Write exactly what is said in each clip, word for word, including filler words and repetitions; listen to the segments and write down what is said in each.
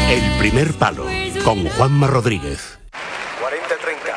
El primer palo, con Juanma Rodríguez. cuarenta treinta.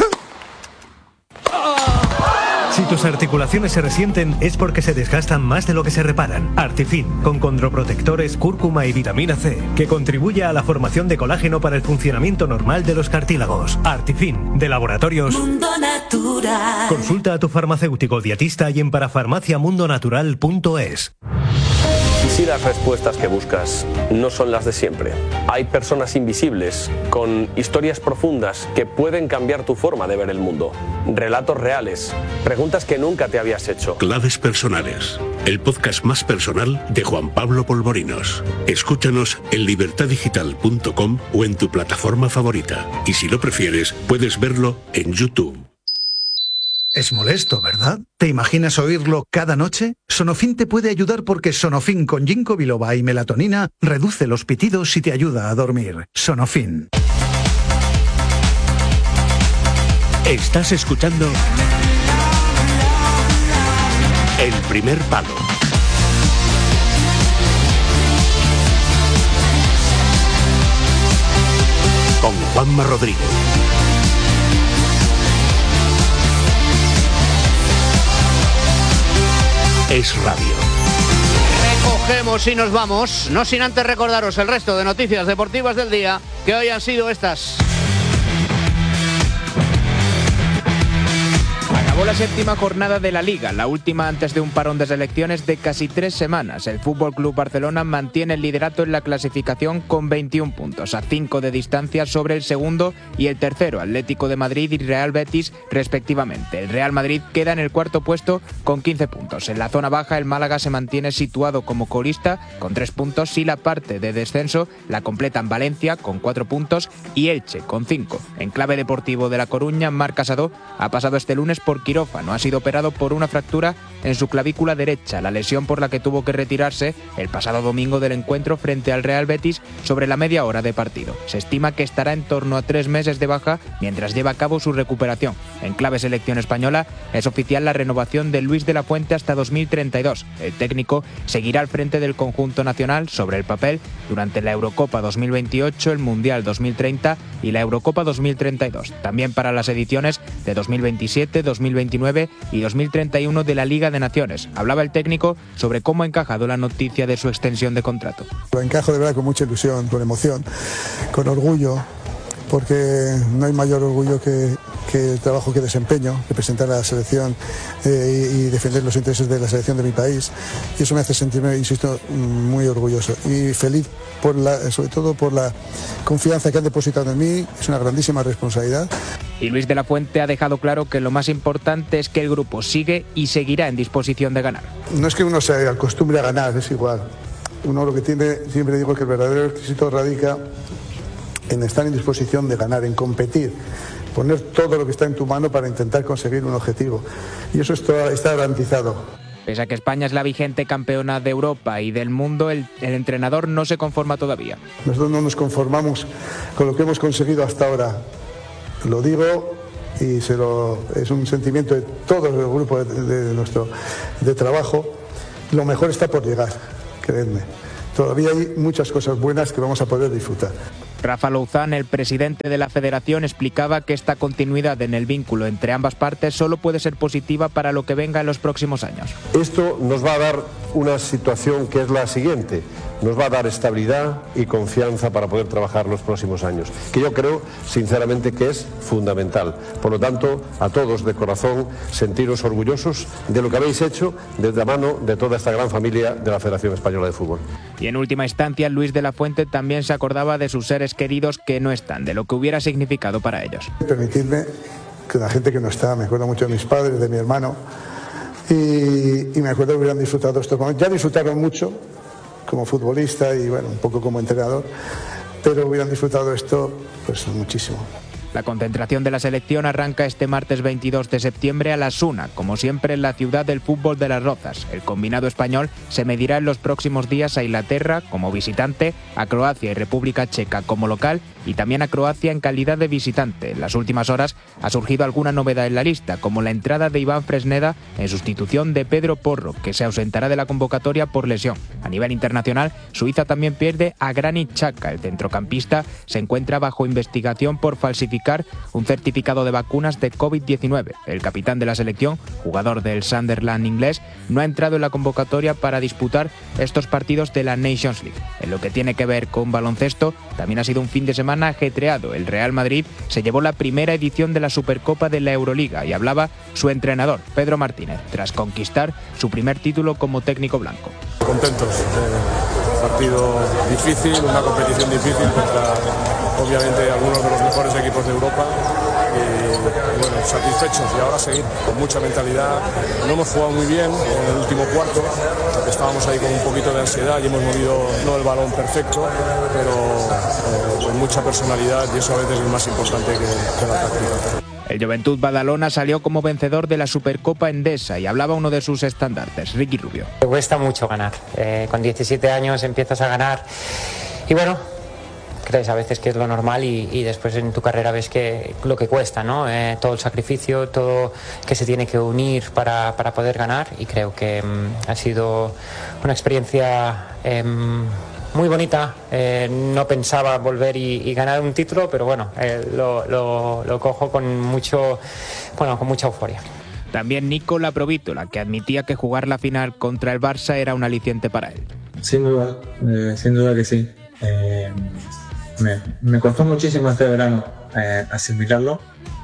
Si tus articulaciones se resienten es porque se desgastan más de lo que se reparan. Artifin, con condroprotectores, cúrcuma y vitamina C, que contribuye a la formación de colágeno para el funcionamiento normal de los cartílagos. Artifin, de Laboratorios Mundo Natural. Consulta a tu farmacéutico dietista y en parafarmacia mundo natural punto es. ¿Y si las respuestas que buscas no son las de siempre? Hay personas invisibles, con historias profundas que pueden cambiar tu forma de ver el mundo. Relatos reales, preguntas que nunca te habías hecho. Claves personales, el podcast más personal de Juan Pablo Polvorinos. Escúchanos en libertad digital punto com o en tu plataforma favorita. Y si lo prefieres, puedes verlo en YouTube. Es molesto, ¿verdad? ¿Te imaginas oírlo cada noche? Sonofin te puede ayudar porque Sonofin con ginkgo biloba y melatonina reduce los pitidos y te ayuda a dormir. Sonofin. Estás escuchando El primer palo. Con Juanma Rodríguez. Es radio. Recogemos y nos vamos, no sin antes recordaros el resto de noticias deportivas del día, que hoy han sido estas. Acabó la séptima jornada de la Liga, la última antes de un parón de selecciones de casi tres semanas. El F C Barcelona mantiene el liderato en la clasificación con veintiún puntos, a cinco de distancia sobre el segundo y el tercero, Atlético de Madrid y Real Betis, respectivamente. El Real Madrid queda en el cuarto puesto con quince puntos. En la zona baja, el Málaga se mantiene situado como colista con tres puntos y la parte de descenso la completan Valencia con cuatro puntos y Elche con cinco. En clave deportivo de La Coruña, Marc Casado ha pasado este lunes por quirófano. Ha sido operado por una fractura en su clavícula derecha, la lesión por la que tuvo que retirarse el pasado domingo del encuentro frente al Real Betis sobre la media hora de partido. Se estima que estará en torno a tres meses de baja mientras lleva a cabo su recuperación. En clave selección española, es oficial la renovación de Luis de la Fuente hasta dos mil treinta y dos. El técnico seguirá al frente del conjunto nacional sobre el papel durante la Eurocopa dos mil veintiocho, el Mundial dos mil treinta y la Eurocopa dos mil treinta y dos. También para las ediciones de dos mil veintisiete, dos mil veintinueve y dos mil treinta y uno de la Liga de Naciones. Hablaba el técnico sobre cómo ha encajado la noticia de su extensión de contrato. Lo encajo de verdad con mucha ilusión, con emoción, con orgullo, porque no hay mayor orgullo que, que el trabajo que desempeño, representar a la selección eh, y, y defender los intereses de la selección de mi país. Y eso me hace sentirme, insisto, muy orgulloso y feliz, por la, sobre todo por la confianza que han depositado en mí. Es una grandísima responsabilidad. Y Luis de la Fuente ha dejado claro que lo más importante es que el grupo sigue y seguirá en disposición de ganar. No es que uno se acostumbre a ganar, es igual. Uno lo que tiene, siempre digo que el verdadero éxito radica en estar en disposición de ganar, en competir, poner todo lo que está en tu mano para intentar conseguir un objetivo. Y eso está, está garantizado. Pese a que España es la vigente campeona de Europa y del mundo, el, el entrenador no se conforma todavía. Nosotros no nos conformamos con lo que hemos conseguido hasta ahora. Lo digo y se lo, es un sentimiento de todo el grupo de, de nuestro de trabajo. Lo mejor está por llegar, creedme. Todavía hay muchas cosas buenas que vamos a poder disfrutar. Rafa Louzán, el presidente de la federación, explicaba que esta continuidad en el vínculo entre ambas partes solo puede ser positiva para lo que venga en los próximos años. Esto nos va a dar una situación que es la siguiente. Nos va a dar estabilidad y confianza para poder trabajar los próximos años, que yo creo sinceramente que es fundamental. Por lo tanto, a todos de corazón, sentiros orgullosos de lo que habéis hecho desde la mano de toda esta gran familia de la Federación Española de Fútbol. Y en última instancia, Luis de la Fuente también se acordaba de sus seres queridos que no están, de lo que hubiera significado para ellos. Permitidme que la gente que no está, me acuerdo mucho de mis padres, de mi hermano, y, y me acuerdo que hubieran disfrutado estos momentos. Ya disfrutaron mucho como futbolista y bueno, un poco como entrenador, pero hubieran disfrutado esto pues muchísimo. La concentración de la selección arranca este martes veintidós de septiembre a las una, como siempre en la ciudad del fútbol de Las Rozas. El combinado español se medirá en los próximos días a Inglaterra como visitante, a Croacia y República Checa como local y también a Croacia en calidad de visitante. En las últimas horas ha surgido alguna novedad en la lista, como la entrada de Iván Fresneda en sustitución de Pedro Porro, que se ausentará de la convocatoria por lesión. A nivel internacional, Suiza también pierde a Granit Xhaka. El centrocampista se encuentra bajo investigación por falsificar un certificado de vacunas de COVID diecinueve. El capitán de la selección, jugador del Sunderland inglés, no ha entrado en la convocatoria para disputar estos partidos de la Nations League. En lo que tiene que ver con baloncesto, también ha sido un fin de semana ajetreado. El Real Madrid se llevó la primera edición de la Supercopa de la Euroliga y hablaba su entrenador, Pedro Martínez, tras conquistar su primer título como técnico blanco. Contentos. Eh, partido difícil, una competición difícil contra obviamente algunos de los mejores equipos de Europa y bueno, satisfechos y ahora seguir con mucha mentalidad. No hemos jugado muy bien en el último cuarto, estábamos ahí con un poquito de ansiedad y hemos movido no el balón perfecto, pero eh, con mucha personalidad y eso a veces es más importante que, que la táctica. El Juventud Badalona salió como vencedor de la Supercopa Endesa y hablaba uno de sus estandartes, Ricky Rubio. Me cuesta mucho ganar, eh, con diecisiete años empiezas a ganar y bueno, crees a veces que es lo normal y, y después en tu carrera ves que lo que cuesta, ¿no? Eh, todo el sacrificio, todo que se tiene que unir para, para poder ganar y creo que um, ha sido una experiencia um, muy bonita. Eh, no pensaba volver y, y ganar un título, pero bueno, eh, lo, lo, lo cojo con mucho, bueno, con mucha euforia. También Nicola Provítola, que admitía que jugar la final contra el Barça era un aliciente para él. Sin duda, eh, sin duda que sí. Eh, me, me costó muchísimo este verano eh, asimilarlo,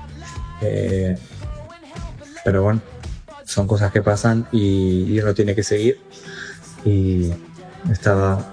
eh, pero bueno, son cosas que pasan y, y uno tiene que seguir y estaba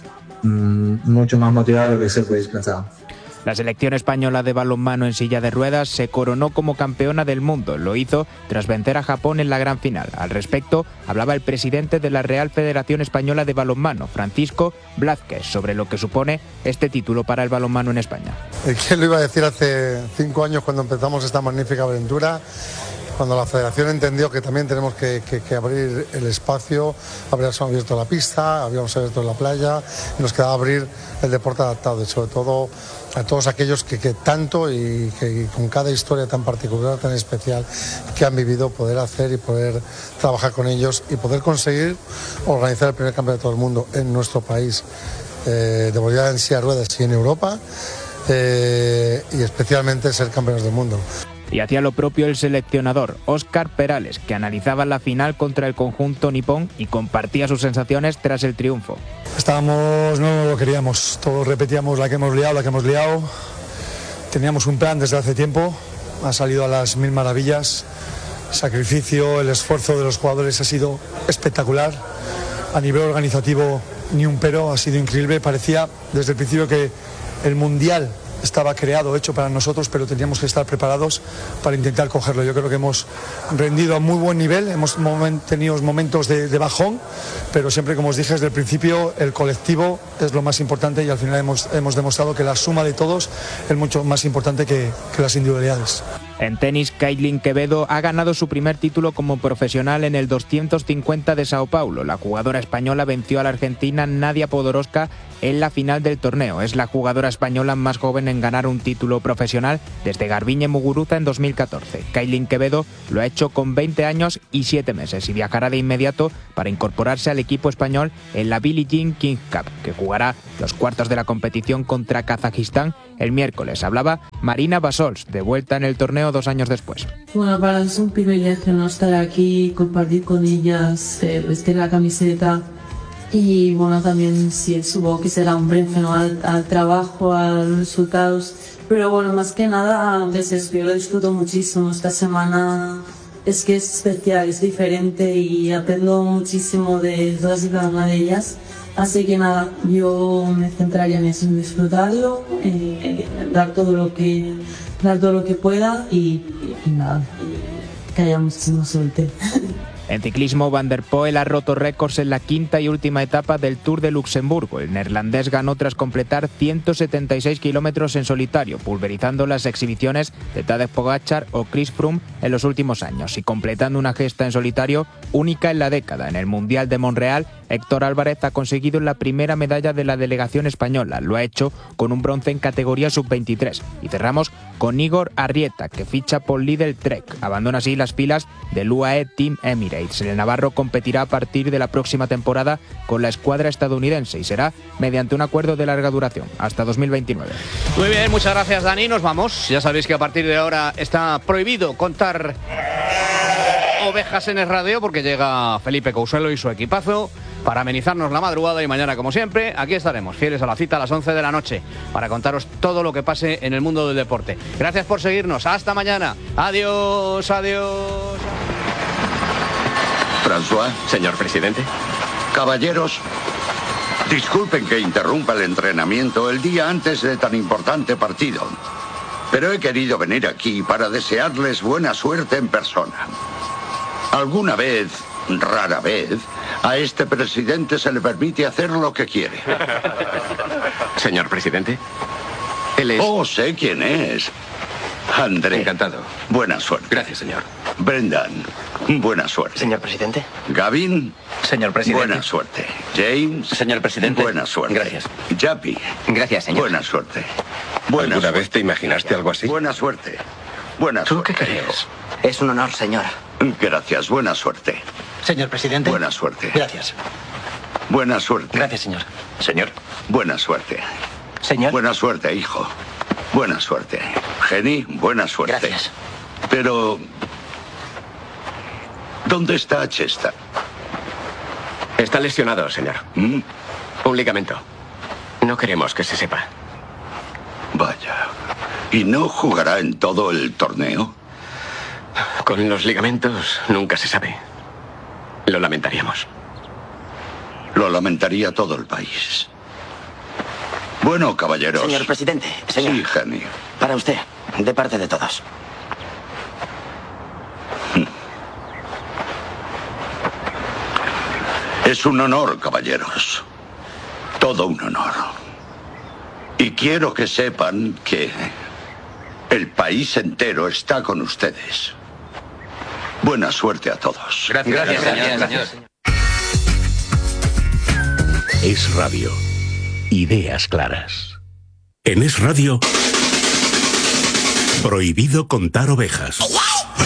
mucho más motivado de lo que se puede pensar. La selección española de balonmano en silla de ruedas se coronó como campeona del mundo. Lo hizo tras vencer a Japón en la gran final. Al respecto, hablaba el presidente de la Real Federación Española de Balonmano, Francisco Blázquez, sobre lo que supone este título para el balonmano en España. ¿Quién lo iba a decir hace cinco años cuando empezamos esta magnífica aventura? Cuando la federación entendió que también tenemos que, que, que abrir el espacio, habíamos abierto la pista, habíamos abierto la playa, y nos quedaba abrir el deporte adaptado, y sobre todo a todos aquellos que, que tanto y que y con cada historia tan particular, tan especial, que han vivido, poder hacer y poder trabajar con ellos y poder conseguir organizar el primer campeonato del mundo en nuestro país, eh, de volver en silla de ruedas y en Europa, eh, y especialmente ser campeones del mundo. Y hacía lo propio el seleccionador, Óscar Perales, que analizaba la final contra el conjunto nipón y compartía sus sensaciones tras el triunfo. Estábamos, no lo queríamos, todos repetíamos la que hemos liado, la que hemos liado. Teníamos un plan desde hace tiempo, ha salido a las mil maravillas. El sacrificio, el esfuerzo de los jugadores ha sido espectacular. A nivel organizativo, ni un pero, ha sido increíble. Parecía desde el principio que el Mundial estaba creado, hecho para nosotros, pero teníamos que estar preparados para intentar cogerlo. Yo creo que hemos rendido a muy buen nivel, hemos moment, tenido momentos de, de bajón, pero siempre, como os dije desde el principio, el colectivo es lo más importante y al final hemos, hemos demostrado que la suma de todos es mucho más importante que, que las individualidades. En tenis, Kaitlyn Quevedo ha ganado su primer título como profesional en el doscientos cincuenta de Sao Paulo. La jugadora española venció a la argentina Nadia Podoroska en la final del torneo. Es la jugadora española más joven en ganar un título profesional desde Garbiñe Muguruza en dos mil catorce. Kaitlyn Quevedo lo ha hecho con veinte años y siete meses y viajará de inmediato para incorporarse al equipo español en la Billie Jean King Cup, que jugará los cuartos de la competición contra Kazajistán el miércoles. Hablaba Marina Basols, de vuelta en el torneo dos años después. Bueno, para mí es un privilegio no estar aquí, compartir con ellas, eh, vestir la camiseta y bueno, también sí, supongo que será un premio al, al trabajo, a los resultados, pero bueno, más que nada, a veces yo lo disfruto muchísimo. Esta semana es que es especial, es diferente y aprendo muchísimo de todas y cada una de ellas. Así que nada, yo me centraría en eso, en disfrutarlo, eh, dar todo lo que dar todo lo que pueda y, y, y nada, que haya muchísima suerte. En ciclismo, Van der Poel ha roto récords en la quinta y última etapa del Tour de Luxemburgo. El neerlandés ganó tras completar ciento setenta y seis kilómetros en solitario, pulverizando las exhibiciones de Tadej Pogačar o Chris Froome en los últimos años y completando una gesta en solitario única en la década. En el Mundial de Montreal, Héctor Álvarez ha conseguido la primera medalla de la delegación española. Lo ha hecho con un bronce en categoría sub veintitrés. Y cerramos con Igor Arrieta, que ficha por Lidl Trek. Abandona así las filas del U A E Team Emirates. El navarro competirá a partir de la próxima temporada con la escuadra estadounidense y será mediante un acuerdo de larga duración, hasta dos mil veintinueve. Muy bien, muchas gracias, Dani. Nos vamos. Ya sabéis que a partir de ahora está prohibido contar ovejas en el radio porque llega Felipe Cousuelo y su equipazo para amenizarnos la madrugada, y mañana, como siempre, aquí estaremos, fieles a la cita a las once de la noche, para contaros todo lo que pase en el mundo del deporte. Gracias por seguirnos. Hasta mañana. Adiós, adiós. François. Señor presidente. Caballeros, disculpen que interrumpa el entrenamiento el día antes de tan importante partido, pero he querido venir aquí para desearles buena suerte en persona. Alguna vez, rara vez, a este presidente se le permite hacer lo que quiere. Señor presidente, él es... Oh, sé quién es. André. Encantado. Buena suerte. Gracias, señor. Brendan, buena suerte. Señor presidente. Gavin. Señor presidente. Buena suerte. James. Señor presidente. Buena suerte. Gracias. Jappy. Gracias, señor. Buena suerte. Buena ¿Alguna suerte. vez te imaginaste algo así? Buena suerte. Buena ¿Tú suerte. ¿Tú qué crees? Es un honor, señor. Gracias. Buena suerte. Señor presidente. Buena suerte. Gracias. Buena suerte. Gracias, señor. Señor. Buena suerte. Señor. Buena suerte, hijo. Buena suerte. Jenny, buena suerte. Gracias. Pero... ¿dónde está Chester? Está lesionado, señor. ¿Mm? Un ligamento. No queremos que se sepa. Vaya. ¿Y no jugará en todo el torneo? Con los ligamentos nunca se sabe. Lo lamentaríamos. Lo lamentaría todo el país. Bueno, caballeros. Señor presidente, señor. Sí, Jenny. Para usted, de parte de todos. Es un honor, caballeros. Todo un honor. Y quiero que sepan que el país entero está con ustedes. Buena suerte a todos. Gracias, gracias, gracias, gracias, señor. Es Radio. Ideas claras. En Es Radio, prohibido contar ovejas.